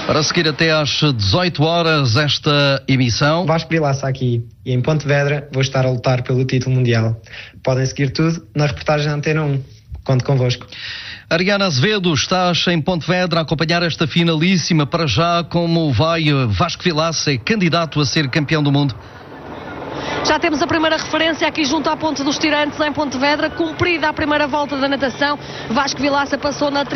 Para seguir até às 18 horas esta emissão. Vasco Vilaça aqui, e em Pontevedra vou estar a lutar pelo título mundial. Podem seguir tudo na reportagem da Antena 1. Conto convosco. Ariana Azevedo, estás em Pontevedra a acompanhar esta finalíssima. Para já, como vai Vasco Vilaça, é candidato a ser campeão do mundo? Já temos a primeira referência aqui junto à Ponte dos Tirantes, em Pontevedra. Cumprida a primeira volta da natação, Vasco Vilaça passou na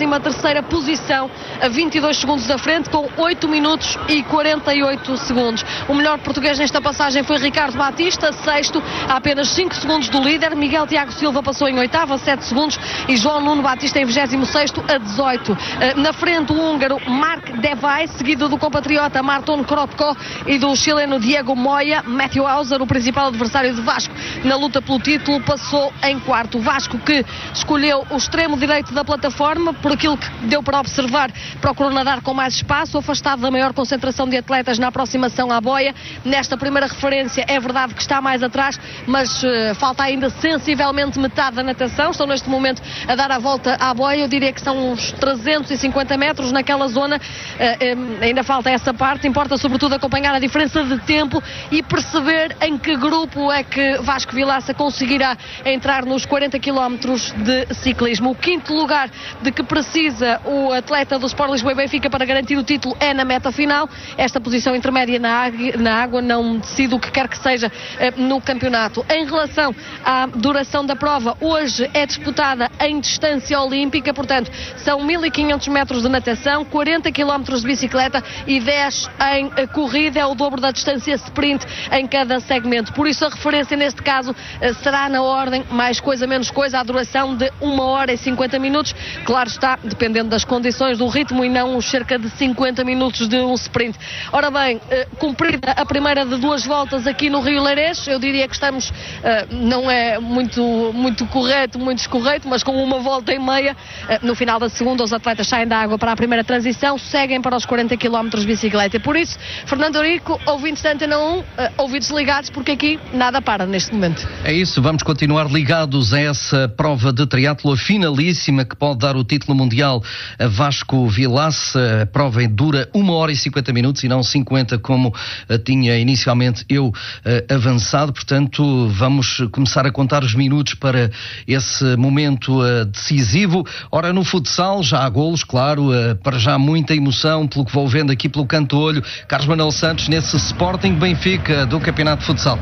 33ª posição, a 22 segundos da frente, com 8 minutos e 48 segundos. O melhor português nesta passagem foi Ricardo Batista, sexto, a apenas 5 segundos do líder. Miguel Tiago Silva passou em oitavo, a 7 segundos, e João Nuno Batista em 26º, a 18. Na frente, o húngaro Mark Devay, seguido do compatriota Marton Kropko e do chileno Diego Moya. Matthew Hauser, o principal adversário de Vasco na luta pelo título, passou em quarto. O Vasco, que escolheu o extremo direito da plataforma, por aquilo que deu para observar, procurou nadar com mais espaço, afastado da maior concentração de atletas na aproximação à boia. Nesta primeira referência é verdade que está mais atrás, mas falta ainda sensivelmente metade da natação. Estão neste momento a dar a volta à boia, eu diria que são uns 350 metros naquela zona. Ainda falta essa parte, importa sobretudo acompanhar a diferença de tempo e perceber em que grupo é que Vasco Vilaça conseguirá entrar nos 40 km de ciclismo. O quinto lugar de que precisa o atleta do Sport Lisboa e Benfica para garantir o título é na meta final. Esta posição intermédia na água não decide o que quer que seja no campeonato. Em relação à duração da prova, hoje é disputada em distância olímpica, portanto são 1500 metros de natação, 40 km de bicicleta e 10 em corrida, é o dobro da distância sprint em cada segmento. Por isso a referência neste caso será na ordem, mais coisa menos coisa, a duração de 1 hora e 50 minutos. Claro está, dependendo das condições do ritmo, e não os cerca de 50 minutos de um sprint. Ora bem, cumprida a primeira de 2 voltas aqui no Rio Leirense, eu diria que estamos, não é muito correto, muito escorreto, mas com 1 volta e meia. No final da segunda, os atletas saem da água para a primeira transição, seguem para os 40 km de bicicleta. Por isso, Fernando Eurico, ouvintes da Antena 1, ouvidos ligados, porque aqui nada para neste momento. É isso, vamos continuar ligados a essa prova de triatlo, a finalíssima, que pode dar o título mundial a Vasco Vilaça. A prova dura 1 hora e 50 minutos e não 50, como tinha inicialmente eu avançado. Portanto, vamos começar a contar os minutos para esse momento decisivo. Ora, no futsal já há golos, claro, para já muita emoção, pelo que vou vendo aqui pelo canto do olho. Carlos Manuel Santos nesse Sporting Benfica do Campeonato de Futsal.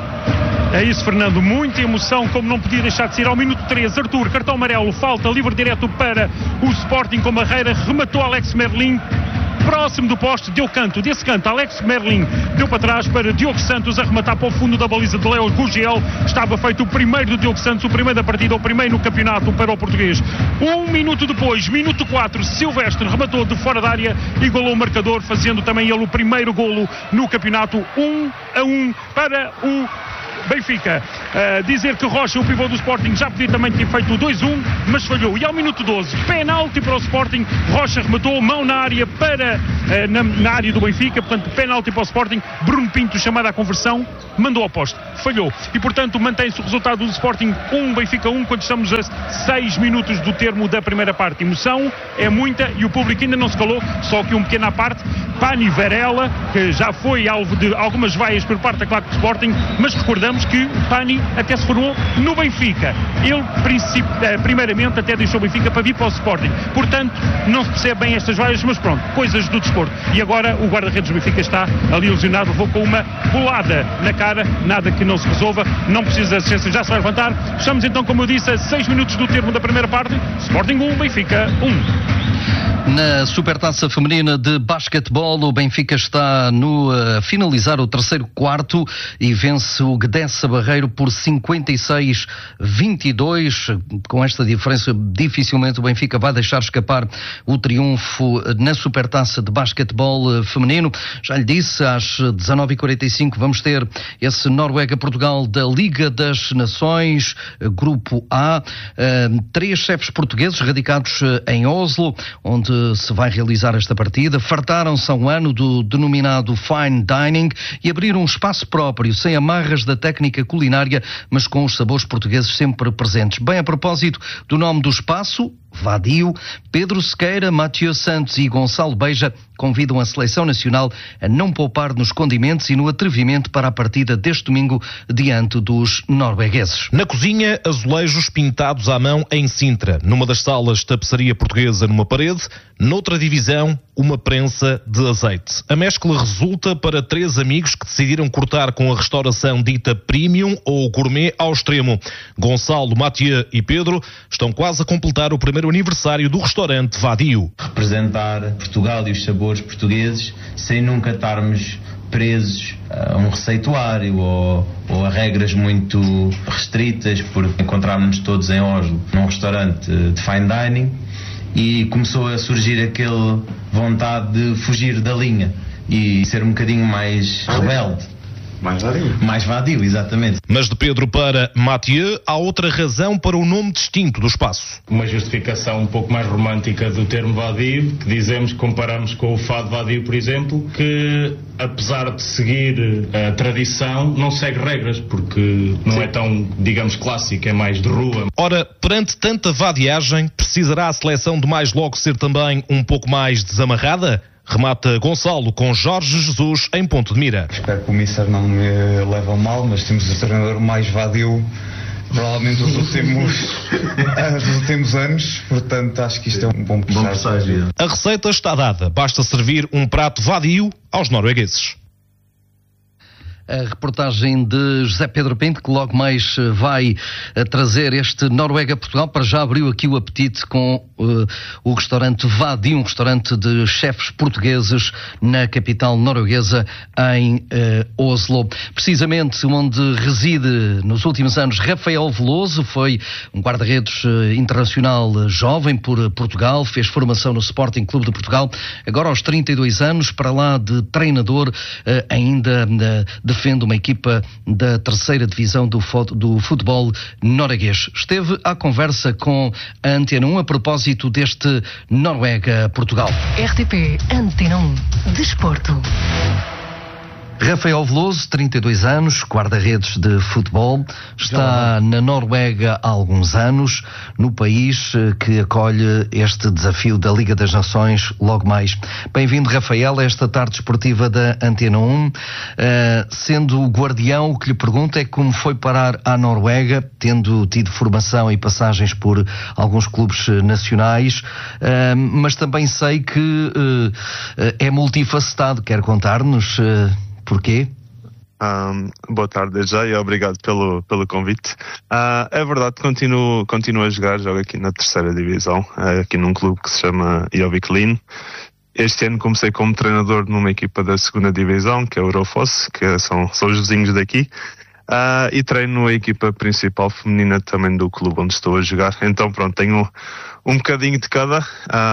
É isso, Fernando, muita emoção, como não podia deixar de ser. Ao minuto 3, Arthur, cartão amarelo, falta, livre direto para o Sporting com barreira, rematou Alex Merlin, próximo do poste, deu canto, desse canto Alex Merlin deu para trás para Diogo Santos a rematar para o fundo da baliza de Leo Gugel. Estava feito o primeiro do Diogo Santos, o primeiro da partida, o primeiro no campeonato para o português. 1 minuto depois, minuto 4, Silvestre rematou de fora da área, igualou o marcador, fazendo também ele o primeiro golo no campeonato. 1-1 para o Benfica. Dizer que Rocha, o pivô do Sporting, já podia também ter feito o 2-1, mas falhou. E ao minuto 12, penalti para o Sporting. Rocha rematou, mão na área na área do Benfica, portanto penalti para o Sporting. Bruno Pinto, chamada à conversão, mandou ao poste, falhou. E portanto mantém-se o resultado do Sporting 1, Benfica 1, quando estamos a 6 minutos do termo da primeira parte. Emoção é muita e o público ainda não se calou, só que um pequeno à parte. Pani Varela, que já foi alvo de algumas vaias por parte da claque do Sporting, mas recordamos que Pani até se formou no Benfica. Ele, primeiramente, até deixou o Benfica para vir para o Sporting. Portanto, não se percebe bem estas vaias, mas pronto, coisas do desporto. E agora o guarda-redes do Benfica está ali ilusionado, levou com uma bolada na cara, nada que não se resolva, não precisa de assistência, já se vai levantar. Estamos então, como eu disse, a 6 minutos do termo da primeira parte. Sporting 1, Benfica 1. Na Supertaça Feminina de Basquetebol, o Benfica está a finalizar o terceiro quarto e vence o Gdessa Barreiro por 56-22. Com esta diferença, dificilmente o Benfica vai deixar escapar o triunfo na Supertaça de Basquetebol feminino. Já lhe disse, às 19h45 vamos ter esse Noruega-Portugal da Liga das Nações, Grupo A. 3 chefes portugueses radicados em Oslo, onde se vai realizar esta partida, fartaram-se há um ano do denominado Fine Dining e abriram um espaço próprio, sem amarras da técnica culinária, mas com os sabores portugueses sempre presentes. Bem, a propósito do nome do espaço, vadio. Pedro Sequeira, Mathieu Santos e Gonçalo Beja convidam a seleção nacional a não poupar nos condimentos e no atrevimento para a partida deste domingo diante dos noruegueses. Na cozinha, azulejos pintados à mão em Sintra. Numa das salas, tapeçaria portuguesa numa parede. Noutra divisão, uma prensa de azeite. A mescla resulta para 3 amigos que decidiram cortar com a restauração dita premium ou gourmet ao extremo. Gonçalo, Mathieu e Pedro estão quase a completar o primeiro aniversário do restaurante Vadio. Representar Portugal e os sabores portugueses sem nunca estarmos presos a um receituário ou a regras muito restritas, porque encontramos-nos todos em Oslo num restaurante de fine dining e começou a surgir aquela vontade de fugir da linha e ser um bocadinho mais rebelde. Mais vadio, exatamente. Mas de Pedro para Mathieu, há outra razão para o nome distinto do espaço. Uma justificação um pouco mais romântica do termo vadio, que dizemos, comparamos com o fado vadio, por exemplo, que apesar de seguir a tradição, não segue regras, porque não é tão, digamos, clássico, é mais de rua. Ora, perante tanta vadiagem, precisará a seleção de mais logo ser também um pouco mais desamarrada? Remata Gonçalo com Jorge Jesus em ponto de mira. Espero que o Mister não me leve a mal, mas temos o treinador mais vadio provavelmente dos últimos anos, portanto acho que isto é um bom presságio. A receita está dada, basta servir um prato vadio aos noruegueses. A reportagem de José Pedro Pinto, que logo mais vai trazer este Noruega-Portugal. Para já abriu aqui o apetite com o restaurante Vadio, um restaurante de chefes portugueses na capital norueguesa, em Oslo. Precisamente onde reside nos últimos anos Rafael Veloso, foi um guarda-redes internacional jovem por Portugal, fez formação no Sporting Clube de Portugal. Agora aos 32 anos, para lá de treinador, ainda defende uma equipa da terceira divisão do futebol norueguês. Esteve à conversa com a Antena 1 a propósito deste Noruega-Portugal. RTP Antena 1 Desporto. Rafael Veloso, 32 anos, guarda-redes de futebol, está na Noruega há alguns anos, no país que acolhe este desafio da Liga das Nações logo mais. Bem-vindo, Rafael, a esta tarde esportiva da Antena 1. Sendo o guardião, o que lhe pergunto é como foi parar à Noruega, tendo tido formação e passagens por alguns clubes nacionais, mas também sei que é multifacetado. Quer contar-nos porquê? Boa tarde já e obrigado pelo convite. É verdade, continuo a jogar, jogo aqui na terceira divisão, aqui num clube que se chama Gjøvik. Este ano comecei como treinador numa equipa da segunda divisão, que é o Raufoss, que são os vizinhos daqui, e treino a equipa principal feminina também do clube onde estou a jogar. Então pronto, tenho um bocadinho de cada,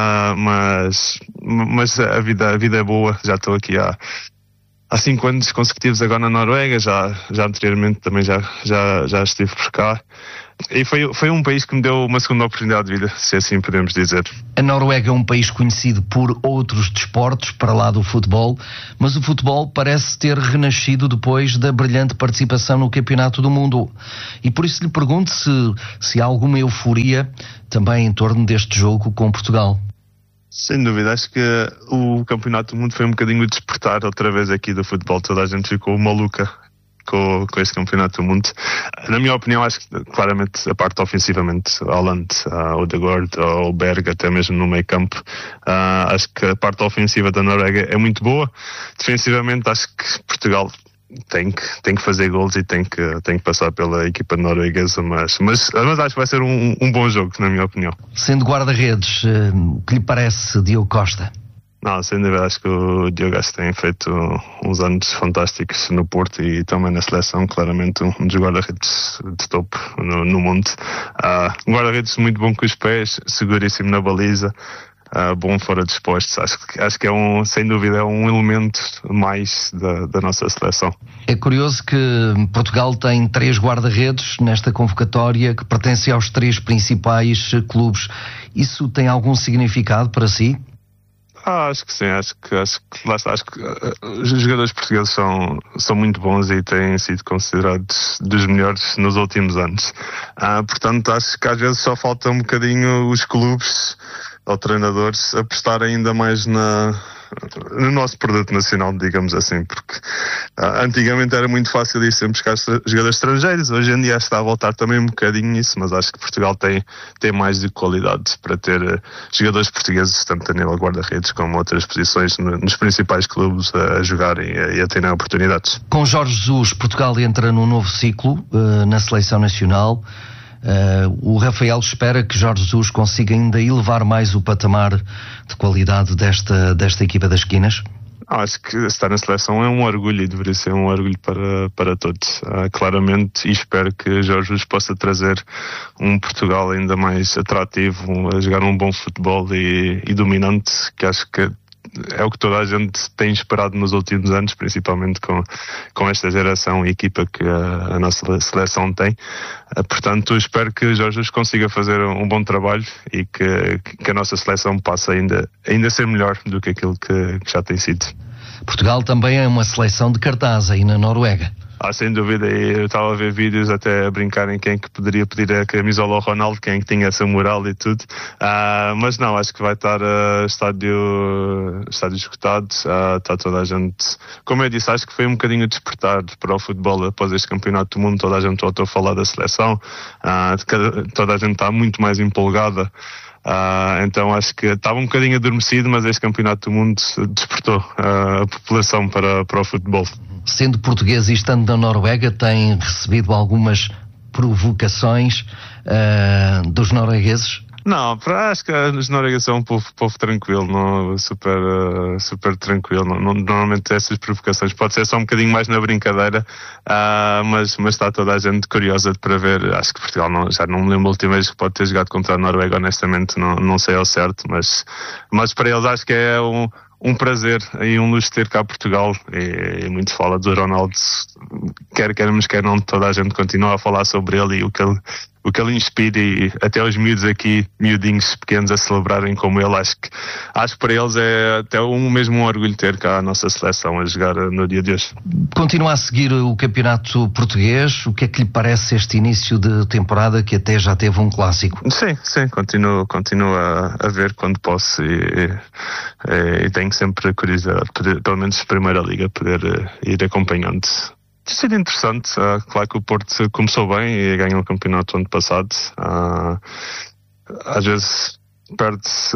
mas a vida é boa. Já estou aqui há 5 anos consecutivos agora na Noruega, já anteriormente também já estive por cá. E foi um país que me deu uma segunda oportunidade de vida, se assim podemos dizer. A Noruega é um país conhecido por outros desportos, para lá do futebol, mas o futebol parece ter renascido depois da brilhante participação no Campeonato do Mundo. E por isso lhe pergunto se há alguma euforia também em torno deste jogo com Portugal. Sem dúvida, acho que o Campeonato do Mundo foi um bocadinho de despertar outra vez aqui do futebol. Toda a gente ficou maluca com este Campeonato do Mundo. Na minha opinião, acho que claramente a parte ofensivamente, Haaland, Odegaard, o Berg, até mesmo no meio campo, acho que a parte ofensiva da Noruega é muito boa. Defensivamente, acho que Portugal tem que fazer gols e tem que passar pela equipa norueguesa, mas acho que vai ser um bom jogo, na minha opinião. Sendo guarda-redes, o que lhe parece Diogo Costa? Não, sem dúvida, acho que o Diogo tem feito uns anos fantásticos no Porto e também na seleção, claramente um dos guarda-redes de topo no mundo. Um guarda-redes muito bom com os pés, seguríssimo na baliza, bom fora de postos. Acho que sem dúvida é um elemento mais da nossa seleção. É curioso que Portugal tem 3 guarda-redes nesta convocatória que pertencem aos 3 principais clubes. Isso tem algum significado para si? Acho que sim, acho que os jogadores portugueses são muito bons e têm sido considerados dos melhores nos últimos anos. Portanto, acho que às vezes só falta um bocadinho os clubes ou treinadores apostar ainda mais no nosso produto nacional, digamos assim, porque antigamente era muito fácil ir sempre buscar jogadores estrangeiros. Hoje em dia está a voltar também um bocadinho nisso, mas acho que Portugal tem mais de qualidade para ter jogadores portugueses, tanto a nível guarda-redes como outras posições nos principais clubes a jogarem e a terem oportunidades. Com Jorge Jesus, Portugal entra num novo ciclo na seleção nacional. O Rafael espera que Jorge Jesus consiga ainda elevar mais o patamar de qualidade desta equipa das esquinas. Acho que estar na seleção é um orgulho e deveria ser um orgulho para todos, claramente, e espero que Jorge Jesus possa trazer um Portugal ainda mais atrativo, a jogar um bom futebol e dominante, que acho que é o que toda a gente tem esperado nos últimos anos, principalmente com esta geração e equipa que a nossa seleção tem. Portanto, espero que Jorge Jesus consiga fazer um bom trabalho e que a nossa seleção passe ainda a ser melhor do que aquilo que já tem sido. Portugal também é uma seleção de cartaz aí na Noruega. Sem dúvida, eu estava a ver vídeos até a brincarem quem é que poderia pedir a camisola ao Ronaldo, quem é que tinha essa moral e tudo, mas não, acho que vai estar estádio esgotado, está toda a gente, como eu disse, acho que foi um bocadinho despertar para o futebol após este campeonato do mundo, toda a gente voltou a falar da seleção, toda a gente está muito mais empolgada. Então acho que estava um bocadinho adormecido, mas este campeonato do mundo despertou a população para o futebol. Sendo português e estando na Noruega, tem recebido algumas provocações dos noruegueses? Não, acho que os noruegueses são um povo tranquilo, super tranquilo. Normalmente essas provocações pode ser só um bocadinho mais na brincadeira, mas está toda a gente curiosa para ver. Acho que Portugal, já não me lembro a última vez que pode ter jogado contra a Noruega, honestamente não sei ao certo, mas para eles acho que é um prazer e um luxo ter cá Portugal, e muito fala do Ronaldo, queremos, quer não, toda a gente continua a falar sobre ele e o que ele inspira, e até os miúdos aqui, miudinhos pequenos a celebrarem como ele, acho que para eles é até mesmo um orgulho ter cá a nossa seleção a jogar no dia de hoje. Continua a seguir o campeonato português, o que é que lhe parece este início de temporada que até já teve um clássico? Sim, continuo a ver quando posso e tenho sempre curiosidade, pelo menos Primeira Liga, poder ir acompanhando. Tem sido interessante, claro que o Porto começou bem e ganhou o campeonato ano passado, às vezes perde-se,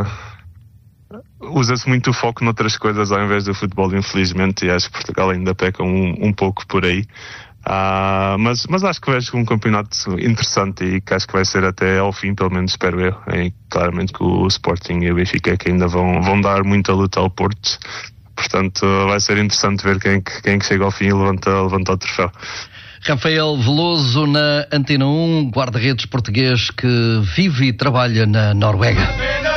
usa-se muito o foco noutras coisas ao invés do futebol, infelizmente, e acho que Portugal ainda peca um pouco por aí, mas acho que vejo um campeonato interessante e que acho que vai ser até ao fim, pelo menos espero eu, e claramente que o Sporting e o Benfica que ainda vão dar muita luta ao Porto. Portanto, vai ser interessante ver quem que chega ao fim e levanta o troféu. Rafael Veloso na Antena 1, guarda-redes português que vive e trabalha na Noruega.